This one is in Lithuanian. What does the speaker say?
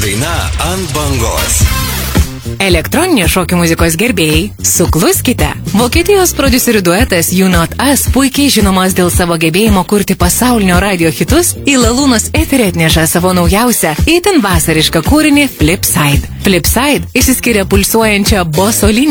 daina ant bangos. Elektroninės šokių muzikos gerbėjai, sukluskite. Vokietijos prodiuserių duetas You Not Us, puikiai žinomas dėl savo gebėjimo kurti pasaulinio radio hitus, į Lalūnos eterį atneša savo naujausią, itin vasarišką kūrinį Flipside. Flipside išsiskiria pulsuojančią boso liniją.